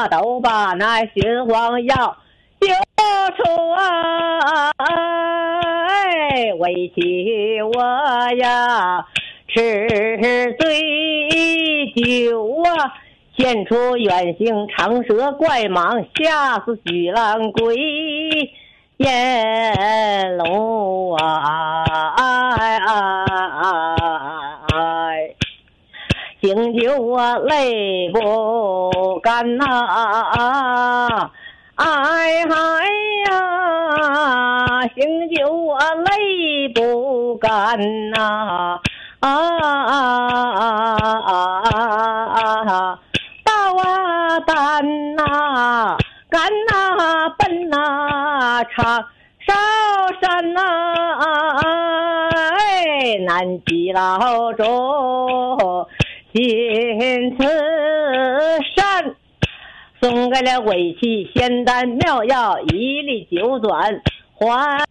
都把那心慌药丢出为妻我要吃醉酒现出远行长蛇怪蟒，吓死许郎归燕龙醒酒我泪不干呐，醒酒我泪不干呐，大哇蛋呐，干呐奔呐，长烧山呐，南极老州新慈善送给了尾气仙丹妙药，一粒九转还